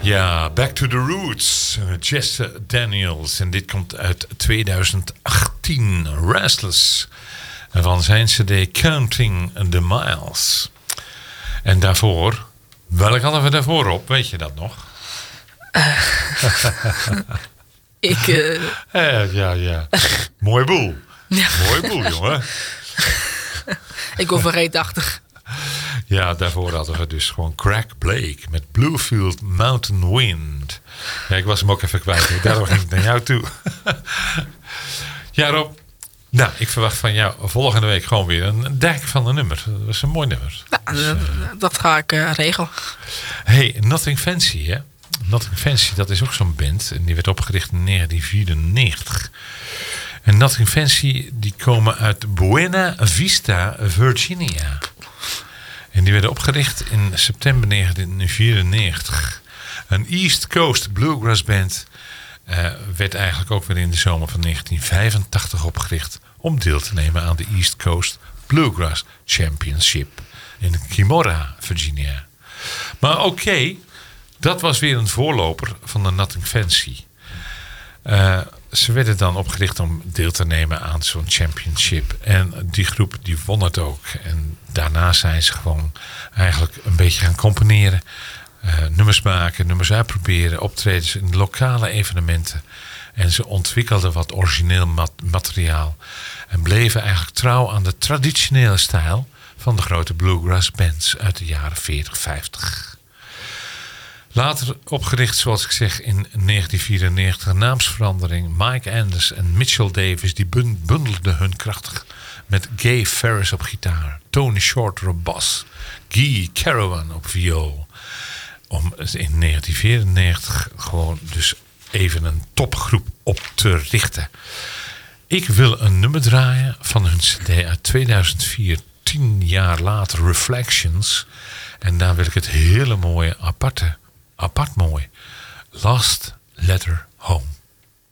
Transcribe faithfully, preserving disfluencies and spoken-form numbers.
Ja, Back to the Roots. Jess Daniels. En dit komt uit twintig achttien. Restless. Van zijn cd Counting the Miles. En daarvoor... Welk hadden we daarvoor op? Weet je dat nog? Uh, ik... Uh... Eh, ja, ja. Mooi boel. Ja. Mooi boel, jongen. Ik word verreedachtig. Ja, daarvoor hadden we dus gewoon Craig Blake met Bluefield Mountain Wind. Ja, ik was hem ook even kwijt. Daarom ging ik naar jou toe. Ja, Rob. Nou, ik verwacht van jou volgende week gewoon weer een dijk van een nummer. Dat was een mooi nummer. Ja, dus, uh, dat ga ik uh, regelen. Hey, Nothing Fancy, hè? Nothing Fancy, dat is ook zo'n band. En die werd opgericht in negentien vierennegentig. En Nothing Fancy, die komen uit Buena Vista, Virginia. En die werden opgericht in september negentien vierennegentig. Een East Coast Bluegrass band uh, werd eigenlijk ook weer in de zomer van negentien vijfentachtig opgericht om deel te nemen aan de East Coast Bluegrass Championship in Kimora, Virginia. Maar oké, okay, dat was weer een voorloper van de Nothing Fancy. Uh, ze werden dan opgericht om deel te nemen aan zo'n championship. En die groep die won het ook. En daarna zijn ze gewoon eigenlijk een beetje gaan componeren. Uh, nummers maken, nummers uitproberen. Optredens in lokale evenementen. En ze ontwikkelden wat origineel mat- materiaal. En bleven eigenlijk trouw aan de traditionele stijl van de grote bluegrass bands uit de jaren veertig, vijftig. Later opgericht, zoals ik zeg, in negentien vierennegentig, een naamsverandering. Mike Anders en Mitchell Davis die bundelden hun krachtig met Gay Ferris op gitaar, Tony Shorter op bas, Guy Carawan op viool. Om in negentien vierennegentig gewoon dus even een topgroep op te richten. Ik wil een nummer draaien van hun cd uit tweeduizend vier, tien jaar later, Reflections. En daar wil ik het hele mooie aparte Apart mooi. Last Letter Home.